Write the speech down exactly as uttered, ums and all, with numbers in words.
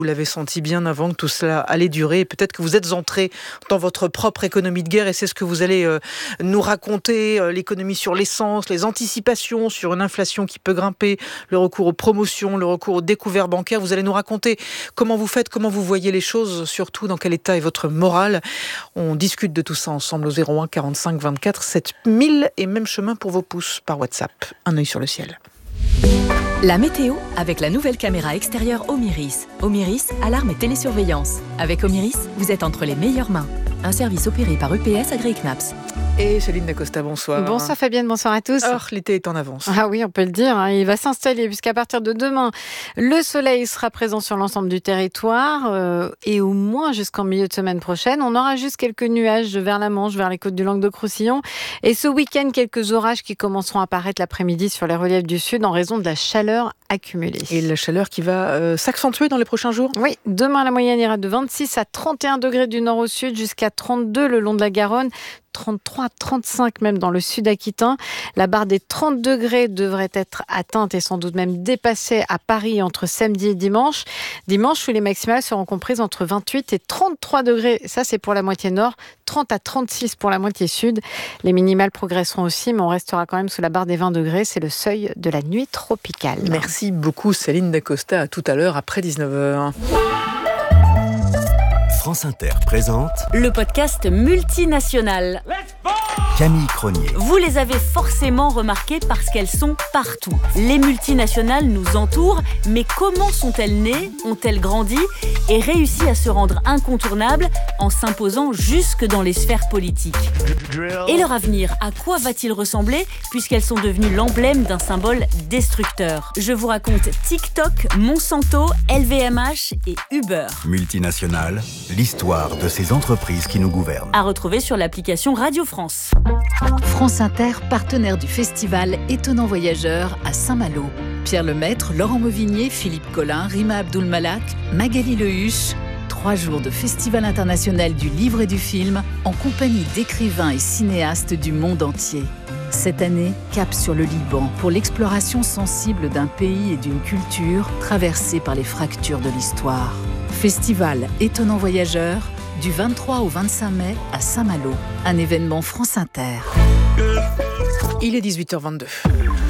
Vous l'avez senti bien avant que tout cela allait durer. Peut-être que vous êtes entré dans votre propre économie de guerre et c'est ce que vous allez euh, nous raconter. Euh, l'économie sur l'essence, les anticipations sur une inflation qui peut grimper, le recours aux promotions, le recours aux découvertes bancaires. Vous allez nous raconter comment vous faites, comment vous voyez les choses, surtout dans quel état est votre morale. On discute de tout ça ensemble au zéro un quarante-cinq vingt-quatre sept mille et même chemin pour vos pouces par WhatsApp. Un œil sur le ciel. La météo avec la nouvelle caméra extérieure Omiris. Omiris, alarme et télésurveillance. Avec Omiris, vous êtes entre les meilleures mains. Un service opéré par U P S AgriKnaps. Et Céline Dacosta, bonsoir. Bonsoir Fabienne, bonsoir à tous. Alors, l'été est en avance. Ah oui, on peut le dire, hein, il va s'installer puisqu'à partir de demain, le soleil sera présent sur l'ensemble du territoire euh, et au moins jusqu'en milieu de semaine prochaine. On aura juste quelques nuages vers la Manche, vers les côtes du Languedoc-Roussillon. Et ce week-end, quelques orages qui commenceront à apparaître l'après-midi sur les reliefs du sud en raison de la chaleur accumulée. Et la chaleur qui va euh, s'accentuer dans les prochains jours ? Oui, demain la moyenne ira de vingt-six à trente et un degrés du nord au sud jusqu'à trente-deux le long de la Garonne. trente-trois, trente-cinq même dans le sud aquitain. La barre des trente degrés devrait être atteinte et sans doute même dépassée à Paris entre samedi et dimanche. Dimanche où les maximales seront comprises entre vingt-huit et trente-trois degrés. Ça, c'est pour la moitié nord. trente à trente-six pour la moitié sud. Les minimales progresseront aussi, mais on restera quand même sous la barre des vingt degrés. C'est le seuil de la nuit tropicale. Merci beaucoup Céline Dacosta. À tout à l'heure après dix-neuf heures. France Inter présente le podcast multinational. Camille Cronier. Vous les avez forcément remarquées parce qu'elles sont partout. Les multinationales nous entourent, mais comment sont-elles nées, ont-elles grandi et réussi à se rendre incontournables en s'imposant jusque dans les sphères politiques ? Et leur avenir, à quoi va-t-il ressembler puisqu'elles sont devenues l'emblème d'un symbole destructeur ? Je vous raconte TikTok, Monsanto, L V M H et Uber. Multinationales, l'histoire de ces entreprises qui nous gouvernent. À retrouver sur l'application Radio France. France Inter, partenaire du festival Étonnant Voyageur à Saint-Malo. Pierre Lemaître, Laurent Mauvigné, Philippe Collin, Rima Abdul-Malak, Magali Lehuche. Trois jours de festival international du livre et du film en compagnie d'écrivains et cinéastes du monde entier. Cette année, cap sur le Liban pour l'exploration sensible d'un pays et d'une culture traversée par les fractures de l'histoire. Festival Étonnant Voyageur, du vingt-trois au vingt-cinq mai à Saint-Malo. Un événement France Inter. Il est dix-huit heures vingt-deux.